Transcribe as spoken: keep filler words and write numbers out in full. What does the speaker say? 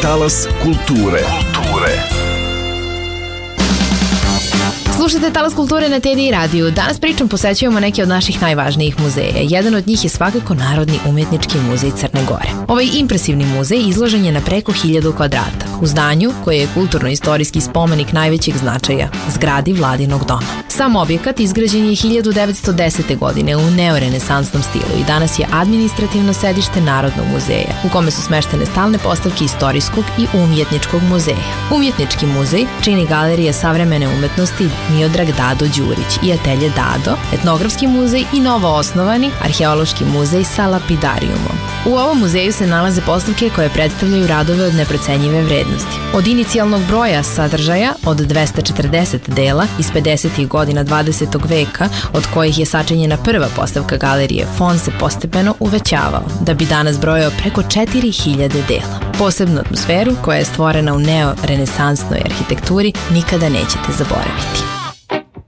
Talas kulture. Kulture. Slušajte Talas kulture na T D I radiju. Danas pričom posećujemo neke od naših najvažnijih muzeja. Jedan od njih je svakako Narodni umetnički muzej Crne Gore. Ovaj impresivni muzej izložen je na preko hiljadu kvadrata, u zdanju koje je kulturno-istorijski spomenik najvećeg značaja, zgradi Vladinog doma. Sam objekat izgrađen je hiljadu devetsto desete. godine u neorenesansnom stilu i danas je administrativno sedište Narodnog muzeja, u kome su smeštene stalne postavke istorijskog i umjetničkog muzeja. Umjetnički muzej čini Galerija savremene umetnosti Miodrag Dado Đurić i Atelje Dado, etnografski muzej i novo osnovani arheološki muzej sa lapidarijumom. U ovom muzeju se nalaze postavke koje predstavljaju radove od neprocenjive vrednosti. Od inicijalnog broja sadržaja od dvesta četrdeset dela iz pedesetih godina dvadesetog veka, od kojih je sačinjena prva postavka galerije, fond se postepeno uvećavao, da bi danas brojao preko četiri hiljade dela. Posebnu atmosferu koja je stvorena u neorenesansnoj arhitekturi nikada nećete zaboraviti.